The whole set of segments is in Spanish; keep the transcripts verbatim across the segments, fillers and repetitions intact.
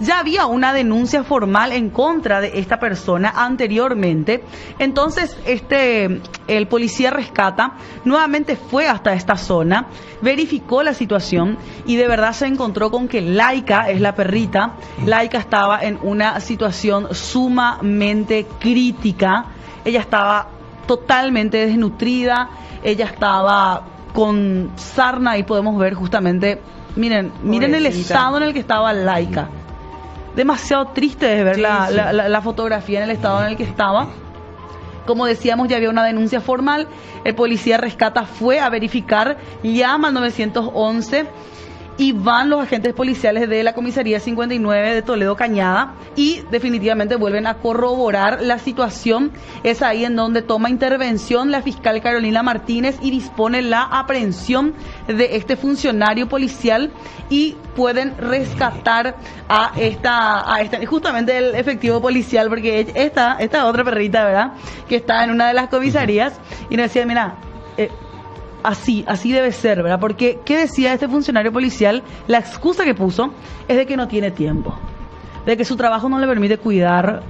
ya había una denuncia formal en contra de esta persona anteriormente. Entonces, este, el policía rescata nuevamente fue hasta esta zona, verificó la situación y de verdad se encontró con que Laika, es la perrita, Laika estaba en una situación sumamente crítica. Ella estaba totalmente desnutrida, ella estaba con sarna, ahí podemos ver justamente, miren, miren Pobrecita. El estado en el que estaba Laika. Demasiado triste de ver sí, la, sí. La, la, la fotografía en el estado en el que estaba. Como decíamos, ya había una denuncia formal, el policía rescata fue a verificar, llama al nueve once y van los agentes policiales de la comisaría cincuenta y nueve de Toledo Cañada y definitivamente vuelven a corroborar la situación. Es ahí en donde toma intervención la fiscal Carolina Martínez y dispone la aprehensión de este funcionario policial y pueden rescatar a esta, a esta justamente el efectivo policial, porque esta, esta otra perrita, ¿verdad?, que está en una de las comisarías y nos decía, mira, eh, Así, así debe ser, ¿verdad? Porque, ¿qué decía este funcionario policial? La excusa que puso es de que no tiene tiempo, de que su trabajo no le permite cuidar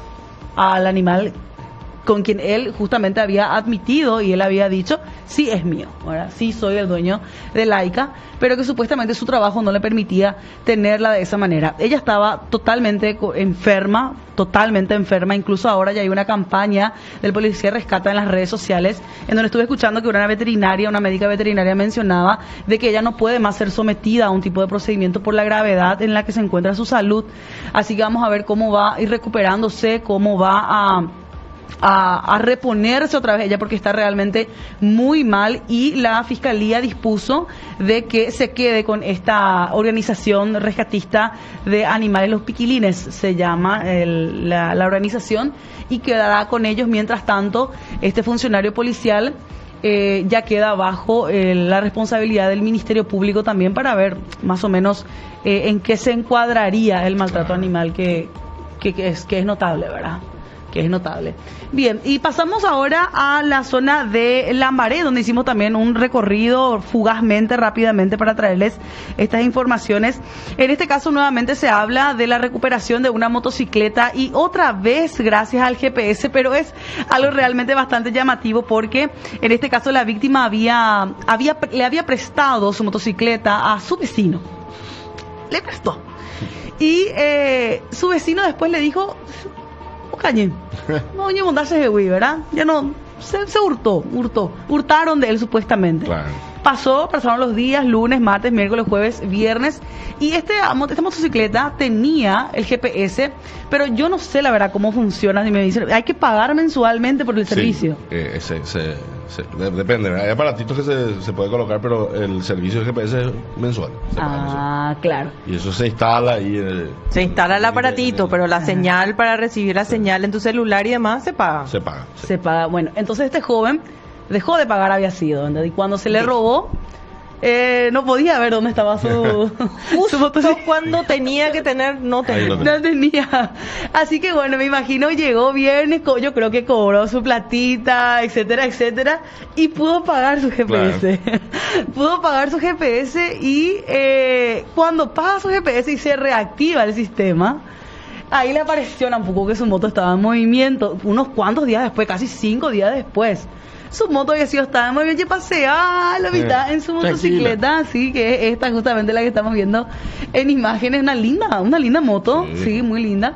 al animal con quien él justamente había admitido y él había dicho, sí es mío, ¿verdad? Sí soy el dueño de Laika, pero que supuestamente su trabajo no le permitía tenerla de esa manera. Ella estaba totalmente enferma, totalmente enferma, incluso ahora ya hay una campaña del Policía Rescata en las redes sociales, en donde estuve escuchando que una veterinaria, una médica veterinaria mencionaba de que ella no puede más ser sometida a un tipo de procedimiento por la gravedad en la que se encuentra su salud. Así que vamos a ver cómo va a ir recuperándose, cómo va a... A, a reponerse otra vez ella, porque está realmente muy mal y la fiscalía dispuso de que se quede con esta organización rescatista de animales, los piquilines se llama el, la, la organización, y quedará con ellos. Mientras tanto, este funcionario policial eh, ya queda bajo eh, la responsabilidad del Ministerio Público también, para ver más o menos eh, en qué se encuadraría el maltrato animal, que, que, que, es, que es notable, ¿verdad? que es notable. Bien, y pasamos ahora a la zona de Lambaré, donde hicimos también un recorrido fugazmente, rápidamente, para traerles estas informaciones. En este caso, nuevamente se habla de la recuperación de una motocicleta y otra vez gracias al G P S, pero es algo realmente bastante llamativo, porque en este caso la víctima había, había le había prestado su motocicleta a su vecino. Le prestó. Y eh, su vecino después le dijo... Cañen. No, ni montarse de Wii, ¿verdad? Ya no, se, se hurtó, hurtó, hurtaron de él supuestamente. Claro. Pasó, pasaron los días, lunes, martes, miércoles, jueves, viernes, y este esta motocicleta tenía el G P S, pero yo no sé la verdad cómo funciona. Si me dicen, hay que pagar mensualmente por el sí, servicio. Eh, se, se, se, depende, hay aparatitos que se, se puede colocar, pero el servicio de G P S es mensual. Ah, claro. Y eso se instala y eh, se instala el aparatito, pero la señal para recibir la sí. señal en tu celular y demás se paga. Se paga. Sí. Se paga. Bueno, entonces este joven dejó de pagar, había sido, ¿entendés? Y cuando se le robó, eh, no podía ver dónde estaba su... Justo su cuando tenía que tener, no tenía. No tenía. Así que bueno, me imagino llegó viernes, yo creo que cobró su platita, etcétera, etcétera, y pudo pagar su G P S. Claro. Pudo pagar su G P S y eh, cuando paga su G P S y se reactiva el sistema, ahí le apareció un poco que su moto estaba en movimiento, unos cuantos días después, casi cinco días después. Su moto había sido, estaba muy bien, y pasea la mitad eh, en su motocicleta, así que esta es justamente la que estamos viendo en imágenes, una linda, una linda moto, sí, sí muy linda.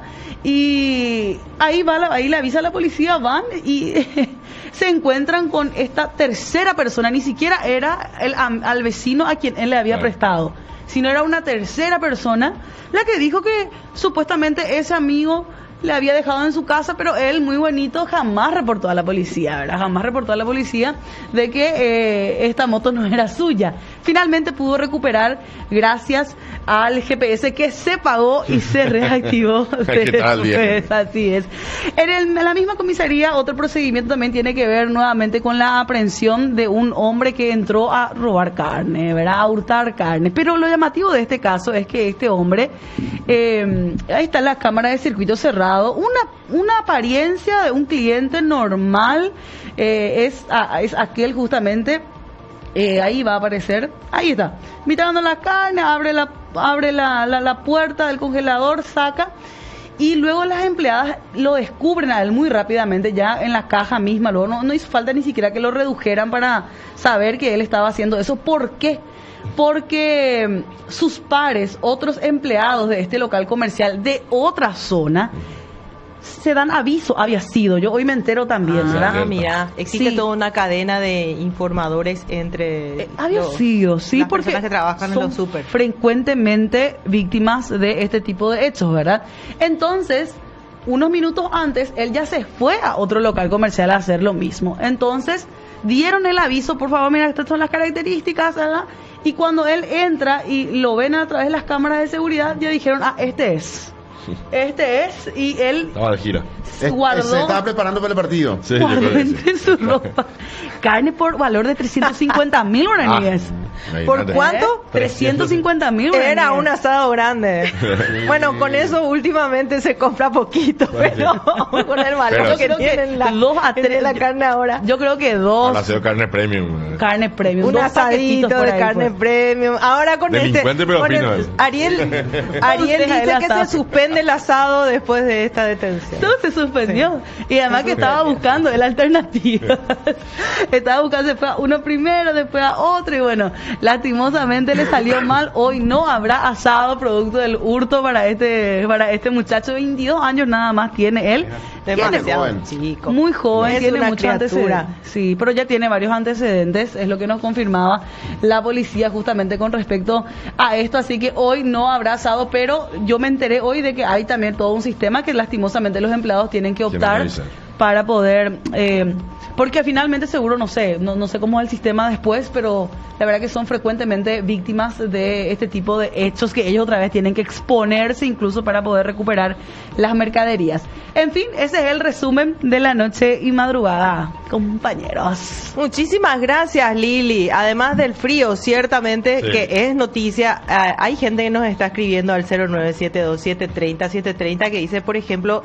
Y ahí va, la, ahí le avisa a la policía, van y se encuentran con esta tercera persona, ni siquiera era el al vecino a quien él le había prestado, sino era una tercera persona la que dijo que supuestamente ese amigo le había dejado en su casa, pero él, muy bonito, jamás reportó a la policía, ¿verdad? Jamás reportó a la policía de que eh, esta moto no era suya. Finalmente pudo recuperar gracias al G P S que se pagó y se reactivó. ¿Qué tal, pues, así es. En, el, en la misma comisaría, otro procedimiento también tiene que ver nuevamente con la aprehensión de un hombre que entró a robar carne, ¿verdad? A hurtar carne. Pero lo llamativo de este caso es que este hombre, eh, ahí está la cámara de circuito cerrado, una, una apariencia de un cliente normal, eh, es, a, es aquel justamente Eh, ahí va a aparecer, ahí está, mirando la carne, abre la abre la, la, la puerta del congelador, saca, y luego las empleadas lo descubren a él muy rápidamente, ya en la caja misma, luego no, no hizo falta ni siquiera que lo redujeran para saber que él estaba haciendo eso. ¿Por qué? Porque sus pares, otros empleados de este local comercial de otra zona, se dan aviso, había sido, yo hoy me entero también, Ah, ¿verdad? mira, existe Sí. toda una cadena de informadores entre Eh, había los- sido, sí, las porque personas que trabajan en son los super. frecuentemente víctimas de este tipo de hechos, ¿verdad? Entonces, unos minutos antes, él ya se fue a otro local comercial a hacer lo mismo. Entonces, dieron el aviso, por favor, mira, estas son las características, ¿verdad? Y cuando él entra y lo ven a través de las cámaras de seguridad, ya dijeron, ah, este es. Este es, y él Estaba de gira. Es- guardó, Se estaba preparando para el partido. Sí, yo guardó creo que sí. entre su ropa carne por valor de trescientos cincuenta mil guaraníes. Ah, ¿Por imagínate. cuánto? trescientos cincuenta mil guaraníes. Era un asado grande. Bueno, con eso últimamente se compra poquito, pero con el valor Pero- que Yo creo que tienen la, dos a que tiene tres- la carne ahora. Yo creo que Ahora dos ha sido carne premium. carne premium, Un dos asadito paquetitos por de ahí, carne pues. premium. Ahora con Delincuente, este... pero con fino el- es. Ariel, Ariel Usted, dice el que se asado. suspende el asado después de esta detención. Todo se suspendió. Y además que estaba buscando el alternativa. Estaba buscando, se fue a uno primero, después a otro, y bueno, lastimosamente le salió mal. Hoy no habrá asado producto del hurto para este, para este muchacho. veintidós años nada más tiene él. Demasiado joven. chico. Muy joven, Es tiene una muchos criatura. antecedentes. Sí, pero ya tiene varios antecedentes, es lo que nos confirmaba la policía justamente con respecto a esto. Así que hoy no habrá asado, pero yo me enteré hoy de que hay también todo un sistema que lastimosamente los empleados tienen que Tienen que optar avisar. para poder, eh, porque finalmente seguro, no sé, no, no sé cómo es el sistema después, pero la verdad que son frecuentemente víctimas de este tipo de hechos que ellos otra vez tienen que exponerse incluso para poder recuperar las mercaderías. En fin, ese es el resumen de la noche y madrugada, compañeros. Muchísimas gracias, Lili. Además del frío, ciertamente Sí. que es noticia. eh, hay gente que nos está escribiendo al cero nueve siete dos siete tres cero siete tres cero que dice, por ejemplo,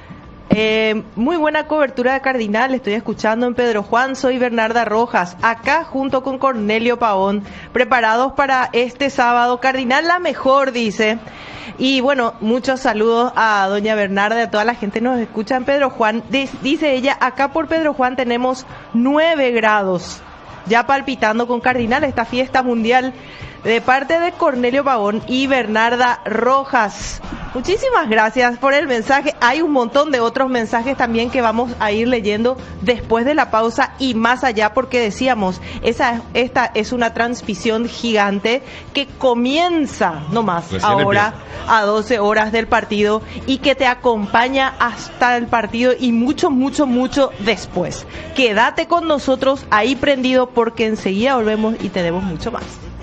eh, muy buena cobertura de Cardinal, estoy escuchando en Pedro Juan, soy Bernarda Rojas, acá junto con Cornelio Pavón, preparados para este sábado. Cardinal la mejor, dice. Y bueno, muchos saludos a doña Bernarda, a toda la gente que nos escucha en Pedro Juan. Dis- dice ella, acá por Pedro Juan tenemos nueve grados, ya palpitando con Cardinal esta fiesta mundial de parte de Cornelio Pavón y Bernarda Rojas. Muchísimas gracias por el mensaje. Hay un montón de otros mensajes también que vamos a ir leyendo después de la pausa y más allá, porque decíamos, esa, esta es una transmisión gigante que comienza nomás Recién ahora empieza. a doce horas del partido y que te acompaña hasta el partido y mucho, mucho, mucho después. Quédate con nosotros ahí prendido porque enseguida volvemos y tenemos mucho más.